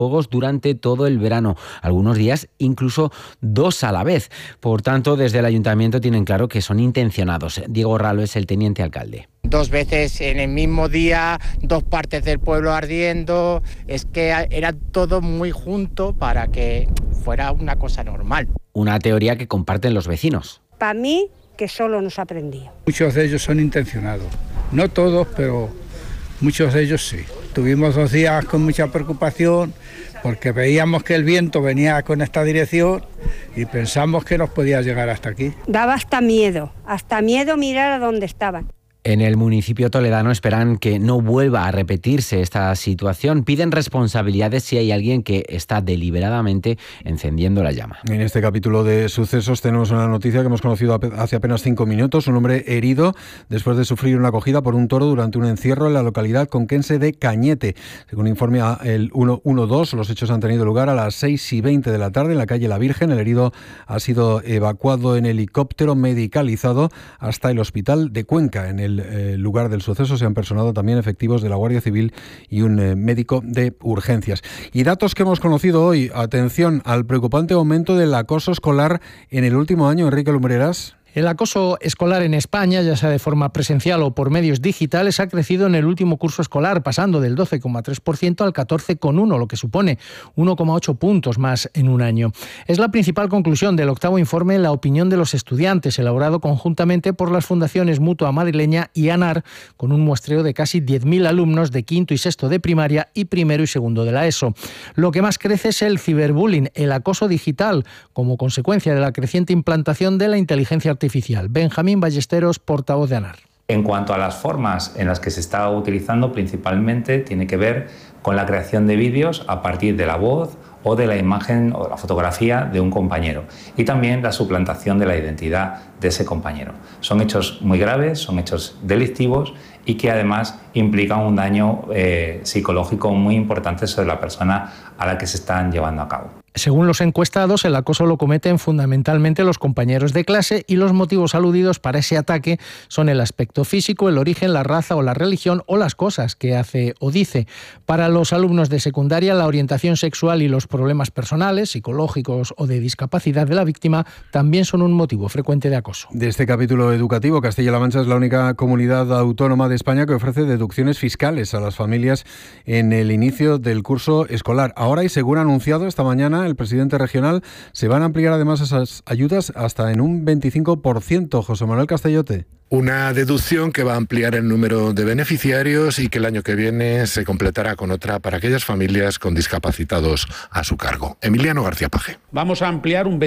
juegos durante todo el verano, algunos días incluso 2 a la vez. Por tanto, desde el ayuntamiento tienen claro que son intencionados. Diego Ralo es el teniente alcalde. 2 veces en el mismo día, 2 partes del pueblo ardiendo, es que era todo muy junto para que fuera una cosa normal. Una teoría que comparten los vecinos. Para mí, que solo nos aprendía. Muchos de ellos son intencionados, no todos, pero muchos de ellos sí. Tuvimos 2 días con mucha preocupación porque veíamos que el viento venía con esta dirección y pensamos que nos podía llegar hasta aquí. Daba hasta miedo mirar a dónde estaban. En el municipio toledano esperan que no vuelva a repetirse esta situación. Piden responsabilidades si hay alguien que está deliberadamente encendiendo la llama. En este capítulo de sucesos tenemos una noticia que hemos conocido hace apenas 5 minutos. Un hombre herido después de sufrir una acogida por un toro durante un encierro en la localidad conquense de Cañete. Según informe el 112, los hechos han tenido lugar a las 6:20 de la tarde en la calle La Virgen. El herido ha sido evacuado en helicóptero medicalizado hasta el hospital de Cuenca. En el lugar del suceso se han personado también efectivos de la Guardia Civil y un médico de urgencias. Y datos que hemos conocido hoy. Atención al preocupante aumento del acoso escolar en el último año. Enrique Lumbreras. El acoso escolar en España, ya sea de forma presencial o por medios digitales, ha crecido en el último curso escolar, pasando del 12,3% al 14,1%, lo que supone 1,8 puntos más en un año. Es la principal conclusión del 8º informe La opinión de los estudiantes, elaborado conjuntamente por las fundaciones Mutua Madrileña y ANAR, con un muestreo de casi 10.000 alumnos de quinto y sexto de primaria y primero y segundo de la ESO. Lo que más crece es el ciberbullying, el acoso digital, como consecuencia de la creciente implantación de la inteligencia artificial. Benjamín Ballesteros, portavoz de ANAR. En cuanto a las formas en las que se está utilizando, principalmente tiene que ver con la creación de vídeos a partir de la voz o de la imagen o la fotografía de un compañero, y también la suplantación de la identidad de ese compañero. Son hechos muy graves, son hechos delictivos y que además implican un daño psicológico muy importante sobre la persona a la que se están llevando a cabo. Según los encuestados, el acoso lo cometen fundamentalmente los compañeros de clase y los motivos aludidos para ese ataque son el aspecto físico, el origen, la raza o la religión o las cosas que hace o dice. Para los alumnos de secundaria, la orientación sexual y los problemas personales, psicológicos o de discapacidad de la víctima también son un motivo frecuente de acoso. De este capítulo educativo, Castilla-La Mancha es la única comunidad autónoma de España que ofrece deducciones fiscales a las familias en el inicio del curso escolar. Ahora, y según ha anunciado esta mañana el presidente regional, se van a ampliar además esas ayudas hasta en un 25%. José Manuel Castellote. Una deducción que va a ampliar el número de beneficiarios y que el año que viene se completará con otra para aquellas familias con discapacitados a su cargo. Emiliano García Paje. Vamos a ampliar un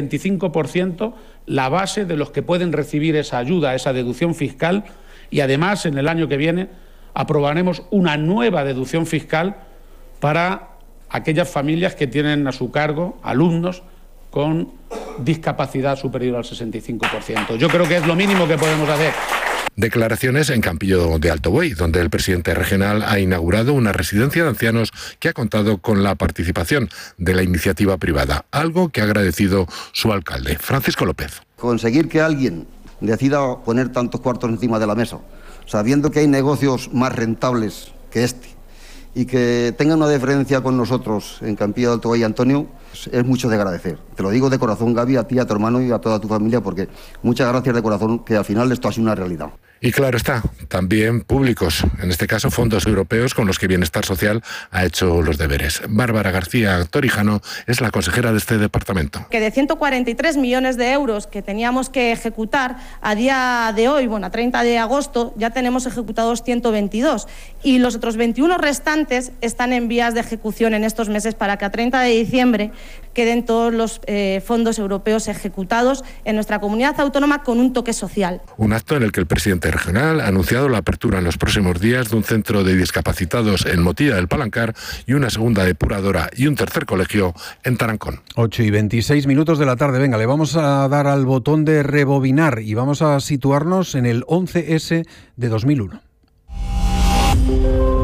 25% la base de los que pueden recibir esa ayuda, esa deducción fiscal, y además en el año que viene aprobaremos una nueva deducción fiscal para aquellas familias que tienen a su cargo alumnos con discapacidad superior al 65%. Yo creo que es lo mínimo que podemos hacer. Declaraciones en Campillo de Alto Buey, donde el presidente regional ha inaugurado una residencia de ancianos que ha contado con la participación de la iniciativa privada, algo que ha agradecido su alcalde, Francisco López. Conseguir que alguien decida poner tantos cuartos encima de la mesa, sabiendo que hay negocios más rentables que este, y que tengan una deferencia con nosotros en Campillo de Alto Buey, Antonio, es mucho de agradecer. Te lo digo de corazón, Gaby, a ti, a tu hermano y a toda tu familia, porque muchas gracias de corazón, que al final esto ha sido una realidad. Y claro está, también públicos, en este caso fondos europeos con los que Bienestar Social ha hecho los deberes. Bárbara García Torijano es la consejera de este departamento. Que de 143 millones de euros que teníamos que ejecutar, a día de hoy, a 30 de agosto, ya tenemos ejecutados 122 y los otros 21 restantes están en vías de ejecución en estos meses para que a 30 de diciembre queden todos los fondos europeos ejecutados en nuestra comunidad autónoma con un toque social. Un acto en el que el presidente regional ha anunciado la apertura en los próximos días de un centro de discapacitados en Motilla del Palancar y una segunda depuradora y un tercer colegio en Tarancón. 8:26 de la tarde. Venga, le vamos a dar al botón de rebobinar y vamos a situarnos en el 11S de 2001.